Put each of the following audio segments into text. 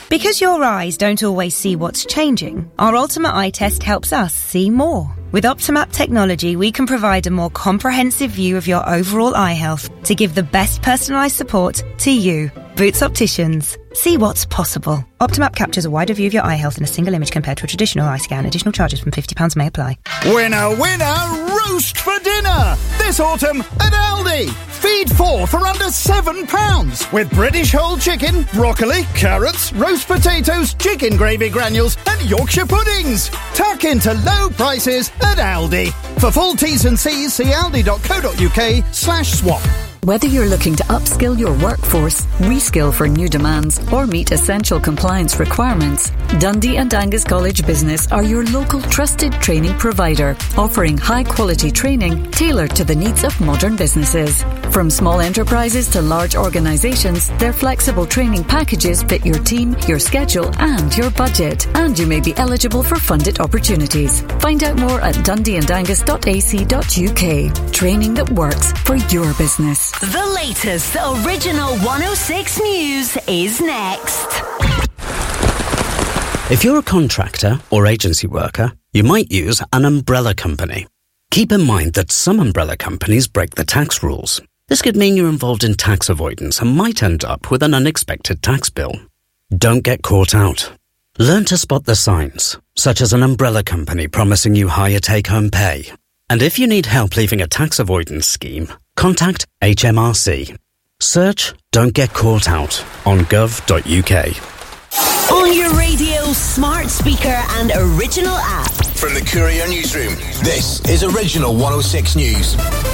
Because your eyes don't always see what's changing, our Ultimate Eye Test helps us see more. With Optimap technology, we can provide a more comprehensive view of your overall eye health to give the best personalised support to you. Boots Opticians. See what's possible. Optimap captures a wider view of your eye health in a single image compared to a traditional eye scan. Additional charges from £50 may apply. Winner, winner, roast for dinner! This autumn at Aldi. Feed 4 for under £7 with British whole chicken, broccoli, carrots, roast potatoes, chicken gravy granules and Yorkshire puddings. Tuck into low prices at Aldi. For full T's and C's, see aldi.co.uk/swap. Whether you're looking to upskill your workforce, reskill for new demands, or meet essential compliance requirements, Dundee and Angus College Business are your local trusted training provider, offering high-quality training tailored to the needs of modern businesses. From small enterprises to large organisations, their flexible training packages fit your team, your schedule and your budget, and you may be eligible for funded opportunities. Find out more at dundeeandangus.ac.uk. Training that works for your business. The latest Original 106 News is next. If you're a contractor or agency worker, you might use an umbrella company. Keep in mind that some umbrella companies break the tax rules. This could mean you're involved in tax avoidance and might end up with an unexpected tax bill. Don't get caught out. Learn to spot the signs, such as an umbrella company promising you higher take-home pay. And if you need help leaving a tax avoidance scheme, contact HMRC. Search Don't Get Caught Out on gov.uk. On your radio, smart speaker and original app. From the Courier Newsroom, this is Original 106 News.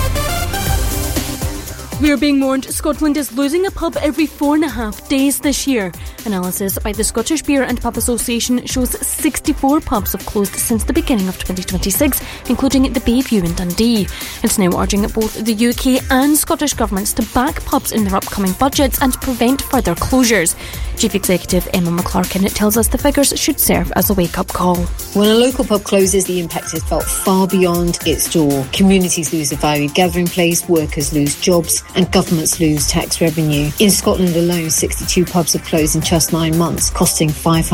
We are being warned Scotland is losing a pub every 4.5 days this year. Analysis by the Scottish Beer and Pub Association shows 64 pubs have closed since the beginning of 2026, including the Bayview in Dundee. It's now urging both the UK and Scottish governments to back pubs in their upcoming budgets and prevent further closures. Chief Executive Emma McClarkin tells us the figures should serve as a wake-up call. When a local pub closes, the impact is felt far beyond its door. Communities lose a valued gathering place, workers lose jobs, and governments lose tax revenue. In Scotland alone, 62 pubs have closed in just 9 months, costing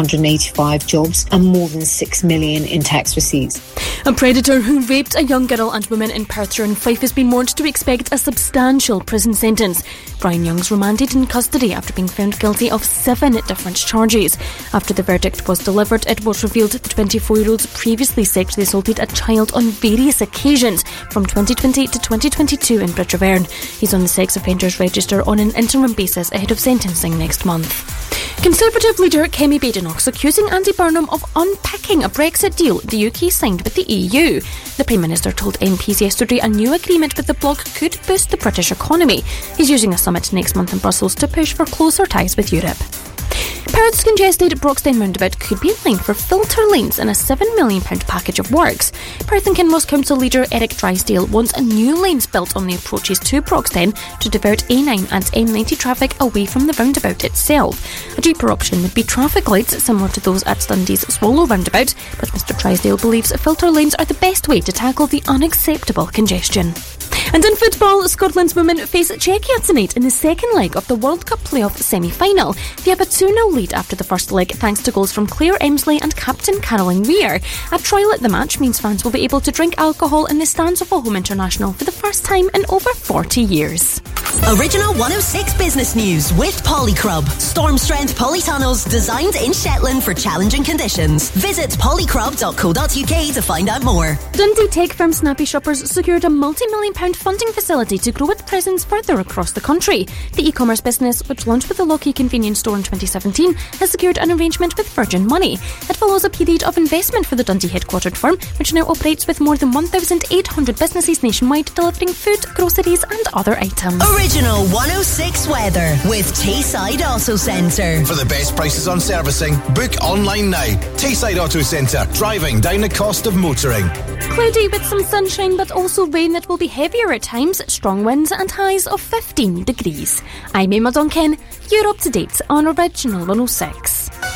585 jobs and more than 6 million in tax receipts. A predator who raped a young girl and woman in Perthshire in Fife has been warned to expect a substantial prison sentence. Brian Young's remanded in custody after being found guilty of 7 different charges. After the verdict was delivered, it was revealed the 24-year-old previously sexually assaulted a child on various occasions from 2020 to 2022 in Bridgeverne. He's on the sex offenders register on an interim basis ahead of sentencing next month. Conservative leader Kemi Badenoch's accusing Andy Burnham of unpicking a Brexit deal the UK signed with the EU. The Prime Minister told MPs yesterday a new agreement with the bloc could boost the British economy. He's using a summit next month in Brussels to push for closer ties with Europe. Perth's congested Broxden roundabout could be in line for filter lanes in a £7 million package of works. Perth and Kinross Council leader Eric Drysdale wants a new lanes built on the approaches to Broxden to divert A9 and M90 traffic away from the roundabout itself. A cheaper option would be traffic lights similar to those at Dundee's Swallow roundabout, but Mr Drysdale believes filter lanes are the best way to tackle the unacceptable congestion. And in football, Scotland's women face Czechia tonight in the second leg of the World Cup playoff semi-final. They have a 2-0 lead after the first leg thanks to goals from Claire Emsley and captain Caroline Weir. A trial at the match means fans will be able to drink alcohol in the stands of a home international for the first time in over 40 years. Original 106 Business News with Polycrub. Storm strength polytunnels designed in Shetland for challenging conditions. Visit polycrub.co.uk to find out more. Dundee tech firm Snappy Shoppers secured a multi-million-pound funding facility to grow its presence further across the country. The e-commerce business, which launched with the Lockheed convenience store in 2017, has secured an arrangement with Virgin Money. It follows a period of investment for the Dundee headquartered firm, which now operates with more than 1,800 businesses nationwide, delivering food, groceries and other items. Original 106 weather with Tayside Auto Centre. For the best prices on servicing, book online now. Tayside Auto Centre, driving down the cost of motoring. Cloudy with some sunshine but also rain that will be heavier at times, strong winds and highs of 15 degrees. I'm Emma Duncan, you're up to date on Original 106.